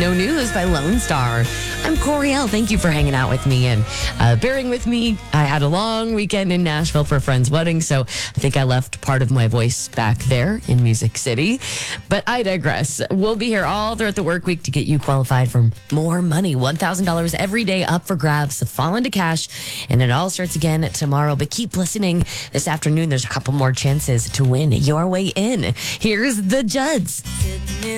No News by Lone Star. I'm Coriel. Thank you for hanging out with me and bearing with me. I had a long weekend in Nashville for a friend's wedding, so I think I left part of my voice back there in Music City. But I digress. We'll be here all throughout the work week to get you qualified for more money. $1,000 every day up for grabs to fall into cash. And it all starts again tomorrow. But keep listening. This afternoon, there's a couple more chances to win your way in. Here's the Judds.